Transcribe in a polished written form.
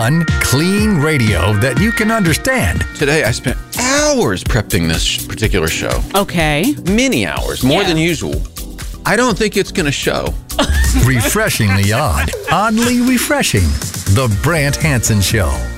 fun, clean radio that you can understand. Today, I spent hours prepping this particular show. Okay. Many hours, more than usual. I don't think it's going to show. Refreshingly odd, oddly refreshing. The Brant Hansen Show.